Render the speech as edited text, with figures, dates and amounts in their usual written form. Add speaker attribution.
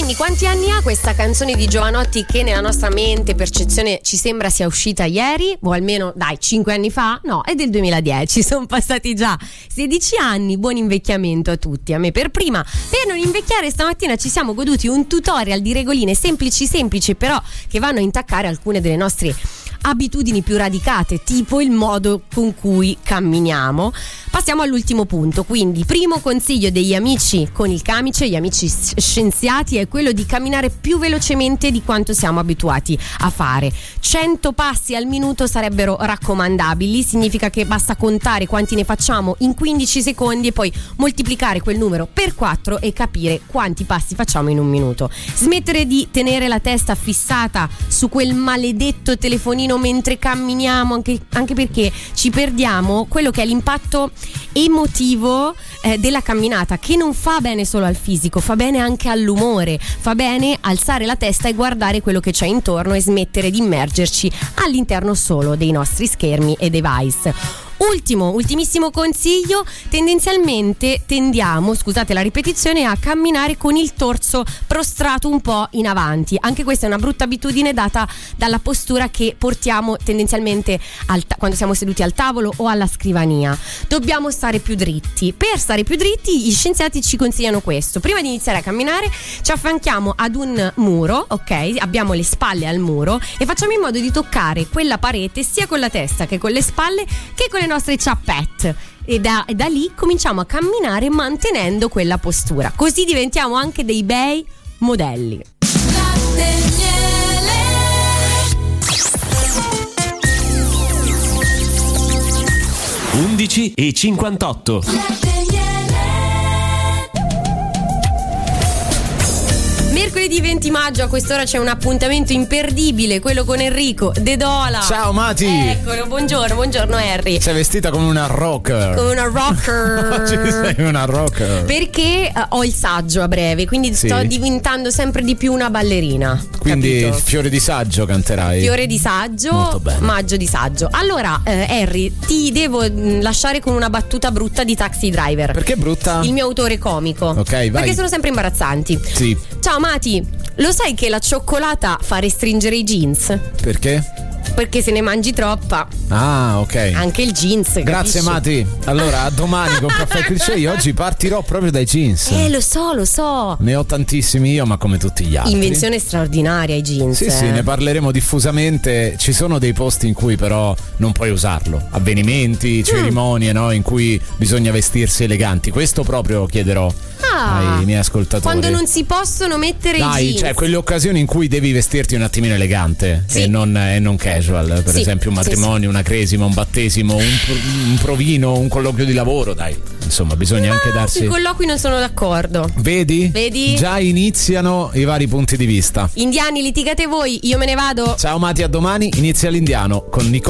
Speaker 1: quanti anni ha questa canzone di Jovanotti che nella nostra mente, percezione, ci sembra sia uscita ieri, o almeno, dai, 5 anni fa? No, è del 2010, sono passati già 16 anni, buon invecchiamento a tutti, a me per prima. Per non invecchiare stamattina ci siamo goduti un tutorial di regoline semplici però che vanno a intaccare alcune delle nostre abitudini più radicate, tipo il modo con cui camminiamo. Passiamo all'ultimo punto, quindi primo consiglio degli amici con il camice, gli amici scienziati, è quello di camminare più velocemente di quanto siamo abituati a fare. 100 passi al minuto sarebbero raccomandabili, significa che basta contare quanti ne facciamo in 15 secondi e poi moltiplicare quel numero per 4 e capire quanti passi facciamo in un minuto. Smettere di tenere la testa fissata su quel maledetto telefonino mentre camminiamo, anche perché ci perdiamo quello che è l'impatto emotivo della camminata, che non fa bene solo al fisico, fa bene anche all'umore, fa bene alzare la testa e guardare quello che c'è intorno e smettere di immergerci all'interno solo dei nostri schermi e device. Ultimissimo consiglio, tendenzialmente tendiamo, scusate la ripetizione, a camminare con il torso prostrato un po' in avanti. Anche questa è una brutta abitudine data dalla postura che portiamo tendenzialmente quando siamo seduti al tavolo o alla scrivania. Dobbiamo stare più dritti. Per stare più dritti gli scienziati ci consigliano questo: prima di iniziare a camminare ci affianchiamo ad un muro, ok? Abbiamo le spalle al muro e facciamo in modo di toccare quella parete sia con la testa che con le spalle che con le nostre ciappette, e da lì cominciamo a camminare mantenendo quella postura, così diventiamo anche dei bei modelli.
Speaker 2: 11:58.
Speaker 1: Mercoledì 20 maggio, a quest'ora c'è un appuntamento imperdibile, quello con Enrico De Dola.
Speaker 3: Ciao Mati.
Speaker 1: Eccolo, buongiorno Harry.
Speaker 3: Sei vestita come una rocker.
Speaker 1: Come una rocker.
Speaker 3: Oggi sei una rocker.
Speaker 1: Perché ho il saggio a breve, quindi sto diventando sempre di più una ballerina.
Speaker 3: Quindi
Speaker 1: capito?
Speaker 3: Fiore di saggio canterai.
Speaker 1: Fiore di saggio.
Speaker 3: Molto bene.
Speaker 1: Maggio di saggio. Allora Harry, ti devo lasciare con una battuta brutta di Taxi Driver.
Speaker 3: Perché brutta?
Speaker 1: Il mio autore comico.
Speaker 3: Ok, vai.
Speaker 1: Perché sono sempre imbarazzanti.
Speaker 3: Sì.
Speaker 1: Ciao Mati, lo sai che la cioccolata fa restringere i jeans?
Speaker 3: Perché?
Speaker 1: Perché se ne mangi troppa.
Speaker 3: Ah, ok.
Speaker 1: Anche il jeans.
Speaker 3: Grazie,
Speaker 1: capisci?
Speaker 3: Mati. Allora, a domani con Caffè Cliché. Io oggi partirò proprio dai jeans.
Speaker 1: Lo so.
Speaker 3: Ne ho tantissimi io, ma come tutti gli altri.
Speaker 1: Invenzione straordinaria i jeans.
Speaker 3: Sì, ne parleremo diffusamente. Ci sono dei posti in cui però non puoi usarlo. Avvenimenti, cerimonie, no? In cui bisogna vestirsi eleganti. Questo proprio chiederò ai miei ascoltatori.
Speaker 1: Quando non si possono mettere i jeans.
Speaker 3: Cioè quelle occasioni in cui devi vestirti un attimino elegante,
Speaker 1: sì,
Speaker 3: e non casual. Per esempio un matrimonio, una cresima, un battesimo, un provino, un colloquio di lavoro, dai. Insomma, bisogna anche darsi.
Speaker 1: Sui colloqui non sono d'accordo.
Speaker 3: Vedi? Già iniziano i vari punti di vista.
Speaker 1: Indiani, litigate voi, io me ne vado.
Speaker 3: Ciao Mati, a domani. Inizia l'Indiano con Nicola